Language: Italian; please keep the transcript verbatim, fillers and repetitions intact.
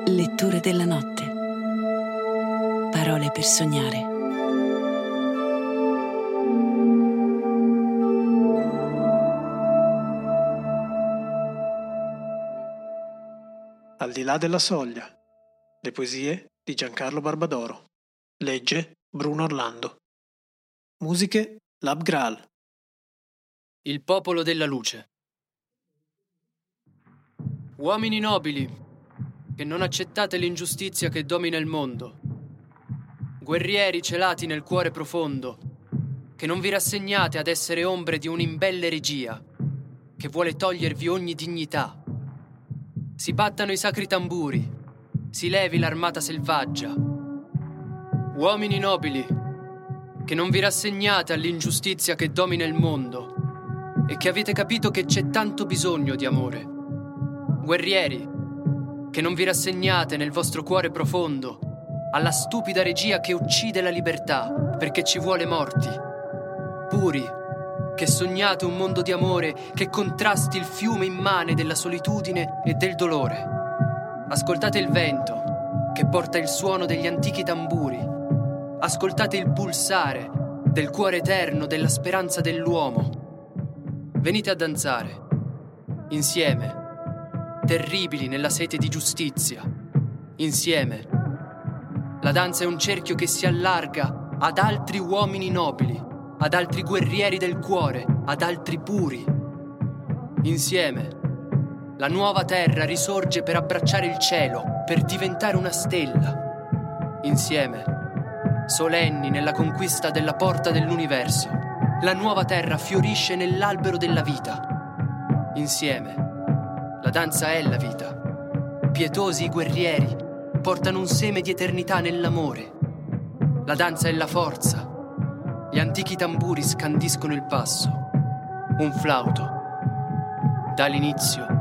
Letture della notte. Parole per sognare. Al di là della soglia. Le poesie di Giancarlo Barbadoro. Legge Bruno Orlando. Musiche Lab Graal. Il popolo della luce. Uomini nobili, che non accettate l'ingiustizia che domina il mondo. Guerrieri celati nel cuore profondo, che non vi rassegnate ad essere ombre di un'imbelle regia, che vuole togliervi ogni dignità. Si battano i sacri tamburi, si levi l'armata selvaggia. Uomini nobili, che non vi rassegnate all'ingiustizia che domina il mondo e che avete capito che c'è tanto bisogno di amore. Guerrieri, che non vi rassegnate nel vostro cuore profondo alla stupida regia che uccide la libertà perché ci vuole morti. Puri, che sognate un mondo di amore che contrasti il fiume immane della solitudine e del dolore. Ascoltate il vento che porta il suono degli antichi tamburi. Ascoltate il pulsare del cuore eterno della speranza dell'uomo. Venite a danzare, insieme, terribili nella sete di giustizia, insieme. La danza è un cerchio che si allarga ad altri uomini nobili, ad altri guerrieri del cuore, ad altri puri. Insieme, la nuova terra risorge per abbracciare il cielo, per diventare una stella. Insieme, solenni nella conquista della porta dell'universo, la nuova terra fiorisce nell'albero della vita. Insieme, la danza è la vita. Pietosi i guerrieri portano un seme di eternità nell'amore. La danza è la forza. Gli antichi tamburi scandiscono il passo. Un flauto dà l'inizio